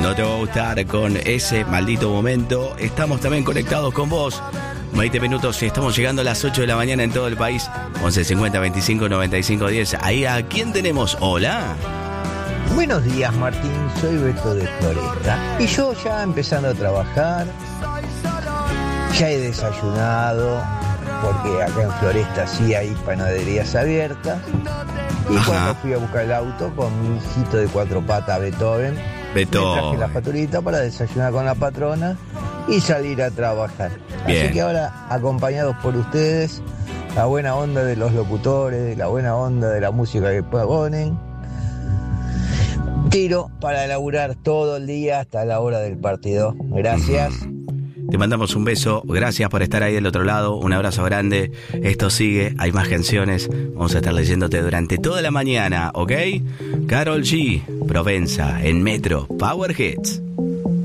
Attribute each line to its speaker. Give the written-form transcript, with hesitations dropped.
Speaker 1: No te va a gustar con ese maldito momento. Estamos también conectados con vos. 20 minutos, estamos llegando a las 8 de la mañana en todo el país. 1150 25 95 10. Ahí, ¿a quién tenemos? Hola.
Speaker 2: Buenos días, Martín. Soy Beto de Floresta. Y yo ya empezando a trabajar. Ya he desayunado, porque acá en Floresta sí hay panaderías abiertas. Y cuando fui a buscar el auto con mi hijito de 4 patas, Beethoven, me traje la facturita para desayunar con la patrona y salir a trabajar.
Speaker 1: Bien.
Speaker 2: Así que ahora, acompañados por ustedes, la buena onda de los locutores, la buena onda de la música que ponen, tiro para laburar todo el día hasta la hora del partido. Gracias.
Speaker 1: Te mandamos un beso, gracias por estar ahí del otro lado, un abrazo grande. Esto sigue, hay más canciones, vamos a estar leyéndote durante toda la mañana, ¿ok? Karol G, Provenza, en Metro, Power Hits.